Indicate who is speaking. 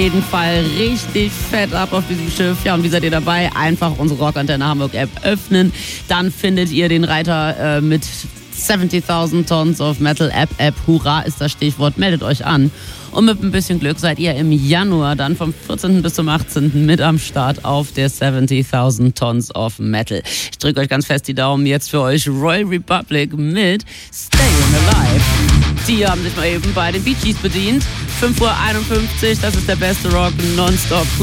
Speaker 1: jeden Fall richtig fett ab auf diesem Schiff. Ja, und wie seid ihr dabei? Einfach unsere Rockantenne Hamburg App öffnen. Dann findet ihr den Reiter mit 70.000 Tons of Metal App. Hurra ist das Stichwort. Meldet euch an. Und mit ein bisschen Glück seid ihr im Januar dann vom 14. bis zum 18. mit am Start auf der 70.000 Tons of Metal. Ich drücke euch ganz fest die Daumen jetzt für euch. Royal Republic mit Stayin' Alive. Die haben sich mal eben bei den Bee Gees bedient. 5:51 Uhr, das ist der beste Rock nonstop.